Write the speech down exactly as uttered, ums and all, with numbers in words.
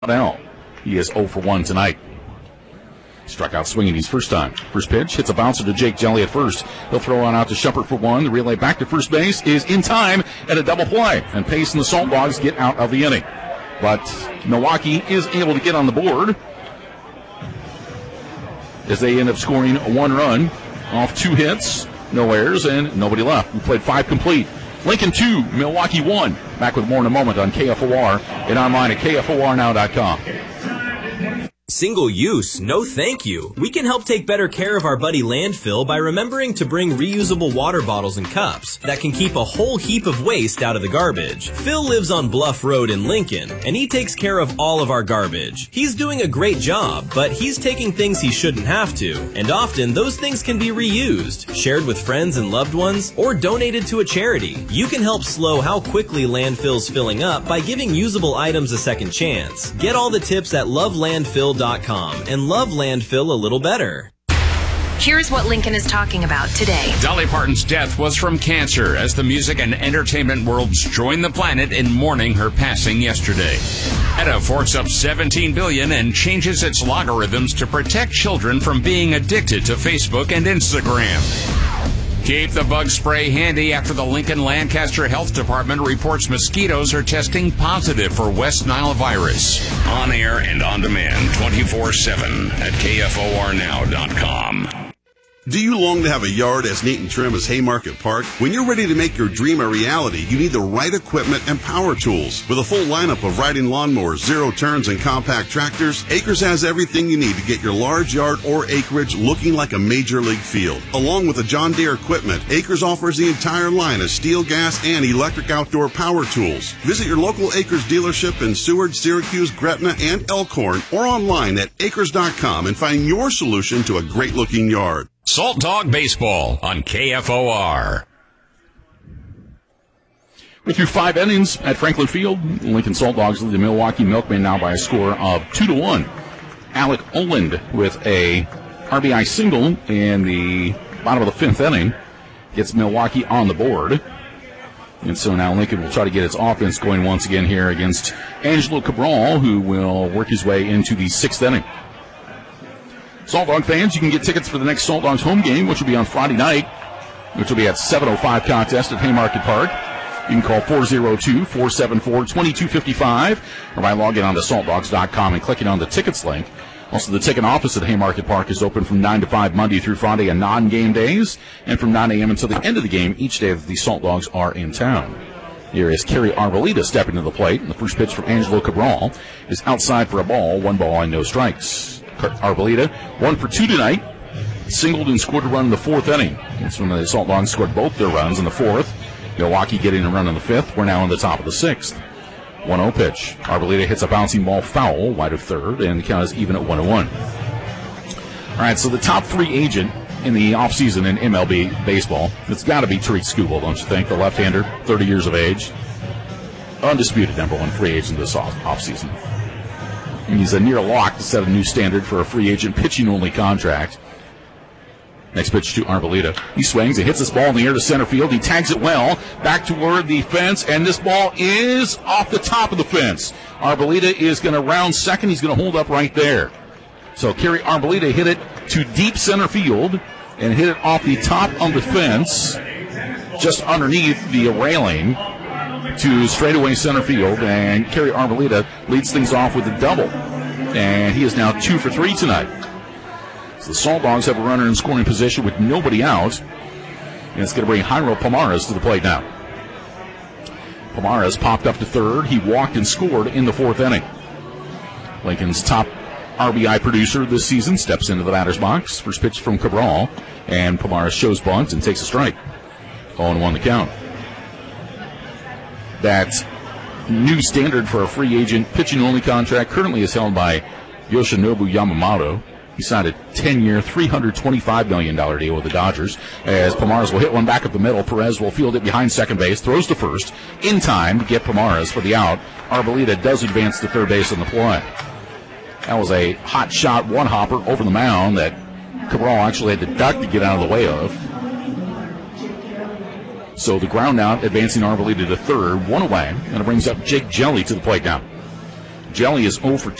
Now, he is oh for one tonight. Struck out swinging his first time. First pitch hits a bouncer to Jake Jelly at first. He'll throw on out to Shumpert for one. The relay back to first base is in time at a double play. And Pace and the Salt Dogs get out of the inning. But Milwaukee is able to get on the board as they end up scoring one run off two hits, no errors, and nobody left. We played five complete. Lincoln two, Milwaukee one. Back with more in a moment on K F O R and online at K F O R now dot com. Single use, no thank you. We can help take better care of our buddy landfill by remembering to bring reusable water bottles and cups that can keep a whole heap of waste out of the garbage. Phil lives on Bluff Road in Lincoln, and he takes care of all of our garbage. He's doing a great job, but he's taking things he shouldn't have to, and often those things can be reused, shared with friends and loved ones, or donated to a charity. You can help slow how quickly landfill's filling up by giving usable items a second chance. Get all the tips at love landfill dot com and love landfill a little better. Here's what Lincoln is talking about today. Dolly Parton's death was from cancer as the music and entertainment worlds join the planet in mourning her passing yesterday. Meta forks up seventeen billion dollars and changes its logarithms to protect children from being addicted to Facebook and Instagram. Keep the bug spray handy after the Lincoln Lancaster Health Department reports mosquitoes are testing positive for West Nile virus. On air and on demand twenty-four seven at K F O R now dot com. Do you long to have a yard as neat and trim as Haymarket Park? When you're ready to make your dream a reality, you need the right equipment and power tools. With a full lineup of riding lawnmowers, zero turns, and compact tractors, Acres has everything you need to get your large yard or acreage looking like a major league field. Along with the John Deere equipment, Acres offers the entire line of steel, gas, and electric outdoor power tools. Visit your local Acres dealership in Seward, Syracuse, Gretna, and Elkhorn, or online at acres dot com and find your solution to a great-looking yard. Salt Dog Baseball on K F O R. We're through five innings at Franklin Field. Lincoln Salt Dogs lead the Milwaukee Milkmen now by a score of two to one. Alec Oland with a R B I single in the bottom of the fifth inning gets Milwaukee on the board. And so now Lincoln will try to get its offense going once again here against Angelo Cabral, who will work his way into the sixth inning. Salt Dog fans, you can get tickets for the next Salt Dogs home game, which will be on Friday night, which will be at seven oh five contest at Haymarket Park. You can call four oh two, four seven four, two two five five or by logging on to salt dogs dot com and clicking on the tickets link. Also, the ticket office at Haymarket Park is open from nine to five Monday through Friday on non-game days, and from nine a.m. until the end of the game each day that the Salt Dogs are in town. Here is Kerry Arboleda stepping to the plate, and the first pitch from Angelo Cabral is outside for a ball, one ball and no strikes. Arboleda, one for two tonight, singled and scored a run in the fourth inning. That's when the Salt Dogs scored both their runs in the fourth. Milwaukee getting a run in the fifth. We're now in the top of the sixth. one oh pitch. Arboleda hits a bouncing ball foul, wide of third, and the count is even at one oh one. All right, so the top free agent in the offseason in M L B baseball, it's got to be Tariq Skubal, don't you think? The left-hander, thirty years of age. Undisputed number one free agent this off- offseason. And he's a near lock to set a new standard for a free agent pitching-only contract. Next pitch to Arboleda. He swings and hits this ball in the air to center field. He tags it well back toward the fence, and this ball is off the top of the fence. Arboleda is going to round second. He's going to hold up right there. So Kerry Arboleda hit it to deep center field and hit it off the top of the fence, just underneath the railing, to straightaway center field, and Kerry Arboleda leads things off with a double. And he is now two for three tonight. So the Salt Dogs have a runner in scoring position with nobody out. And it's going to bring Jairo Pomares to the plate now. Pomares popped up to third. He walked and scored in the fourth inning. Lincoln's top R B I producer this season steps into the batter's box. First pitch from Cabral, and Pomares shows bunt and takes a strike. oh one the count. That new standard for a free agent pitching-only contract currently is held by Yoshinobu Yamamoto. He signed a ten-year, three hundred twenty-five million dollars deal with the Dodgers. As Pomares will hit one back up the middle, Perez will field it behind second base, throws to first, in time to get Pomares for the out. Arboleda does advance to third base on the play. That was a hot shot, one-hopper over the mound that Cabral actually had to duck to get out of the way of. So the ground out, advancing Arboleda to third, one away, and it brings up Jake Jelly to the plate now. Jelly is zero for